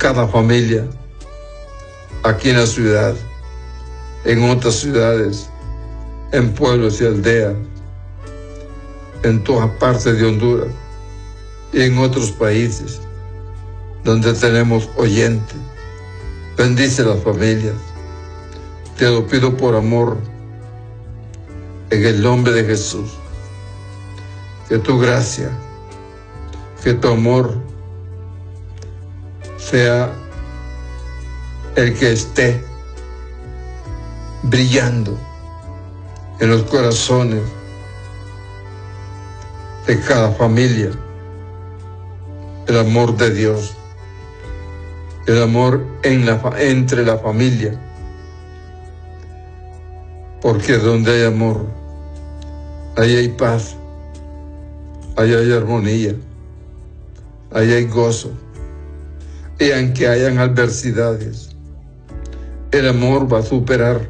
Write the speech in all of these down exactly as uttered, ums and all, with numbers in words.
cada familia, aquí en la ciudad, en otras ciudades, en pueblos y aldeas, en todas partes de Honduras y en otros países donde tenemos oyentes. Bendice las familias. Te lo pido por amor, en el nombre de Jesús. Que tu gracia, que tu amor sea el que esté brillando en los corazones de cada familia. El amor de Dios, el amor en la, entre la familia, porque donde hay amor, ahí hay paz, ahí hay armonía, ahí hay gozo. Y aunque hayan adversidades, el amor va a superar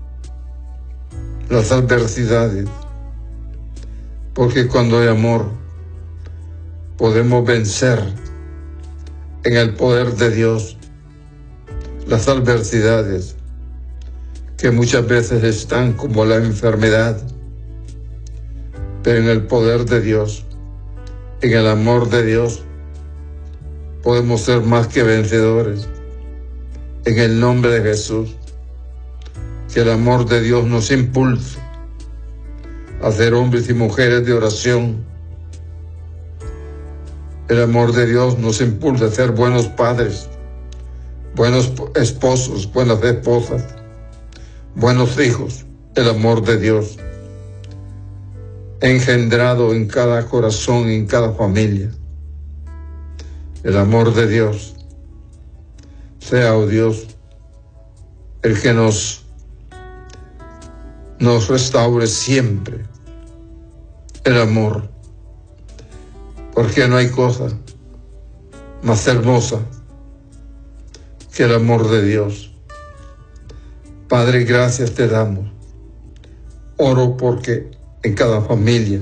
las adversidades, porque cuando hay amor podemos vencer en el poder de Dios las adversidades que muchas veces están como la enfermedad, pero en el poder de Dios, en el amor de Dios, podemos ser más que vencedores. En el nombre de Jesús, que el amor de Dios nos impulse a ser hombres y mujeres de oración. El amor de Dios nos impulsa a ser buenos padres, buenos esposos, buenas esposas, buenos hijos. El amor de Dios engendrado en cada corazón, en cada familia. El amor de Dios sea, oh Dios, el que nos, nos restaure siempre. El amor, porque no hay cosa más hermosa que el amor de Dios. Padre, gracias te damos. Oro porque en cada familia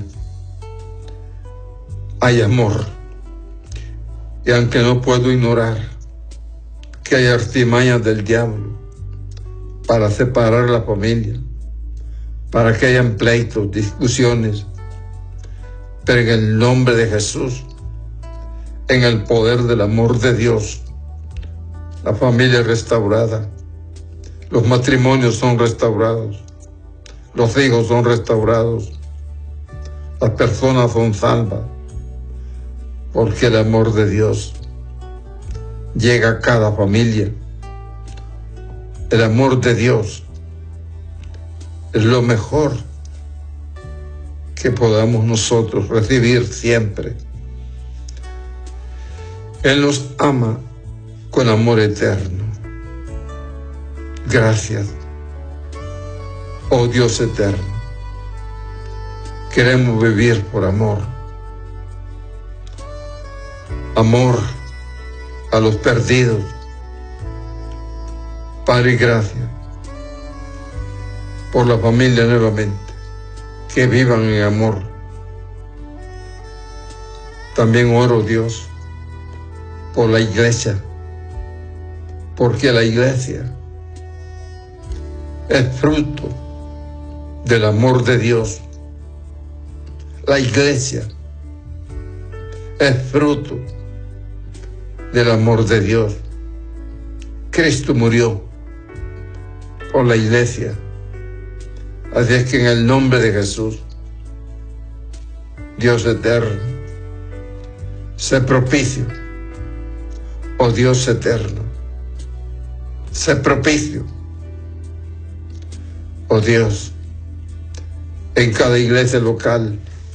hay amor. Y aunque no puedo ignorar que hay artimañas del diablo para separar la familia, para que hayan pleitos, discusiones, pero en el nombre de Jesús, en el poder del amor de Dios, la familia es restaurada, los matrimonios son restaurados, los hijos son restaurados, las personas son salvas, porque el amor de Dios llega a cada familia. El amor de Dios es lo mejor que podamos nosotros recibir siempre. Él nos ama con amor eterno. Gracias, oh Dios eterno. Queremos vivir por amor. Amor a los perdidos. Padre, gracias por la familia nuevamente, que vivan en amor. También oro, Dios, por la iglesia, porque la iglesia es fruto del amor de Dios. La iglesia es fruto del amor de Dios. Cristo murió por la iglesia. Así es que en el nombre de Jesús, Dios eterno, sé propicio. Oh Dios eterno, sé propicio. Oh Dios, en cada iglesia local,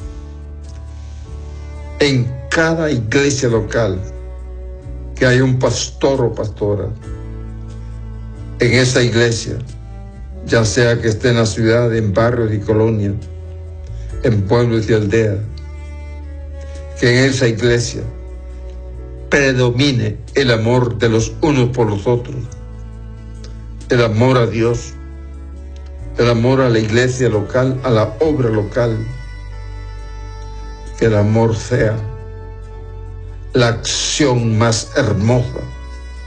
en cada iglesia local, que haya un pastor o pastora en esa iglesia, ya sea que esté en la ciudad, en barrios y colonias, en pueblos y aldeas, que en esa iglesia predomine el amor de los unos por los otros, el amor a Dios, el amor a la iglesia local, a la obra local, que el amor sea la acción más hermosa